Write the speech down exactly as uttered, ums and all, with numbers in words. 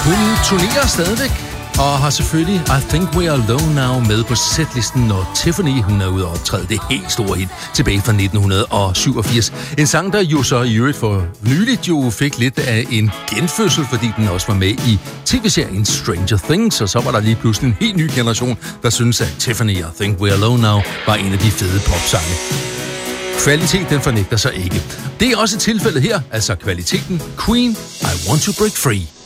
Hun turnerer stadigvæk og har selvfølgelig I Think We Are Alone Now med på setlisten, når Tiffany hun er ude og optræde det helt store hit tilbage fra nitten syvogfirs. En sang, der jo så i øvrigt for nyligt jo fik lidt af en genfødsel, fordi den også var med i tv-serien Stranger Things, og så var der lige pludselig en helt ny generation, der synes at Tiffany I Think We Are Alone Now var en af de fede popsange. Kvalitet, den fornægter sig ikke. Det er også tilfældet her, altså kvaliteten Queen, I Want to Break Free.